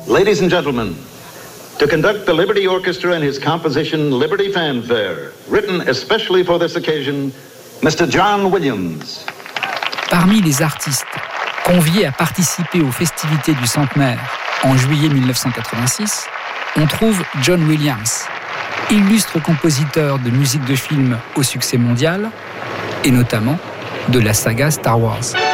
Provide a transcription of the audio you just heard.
Ladies and gentlemen, to conduct the Liberty Orchestra in his composition Liberty Fanfare, written especially for this occasion, Mr. John Williams. Parmi les artistes conviés à participer aux festivités du centenaire en juillet 1986, on trouve John Williams, illustre compositeur de musique de film au succès mondial, et notamment de la saga Star Wars.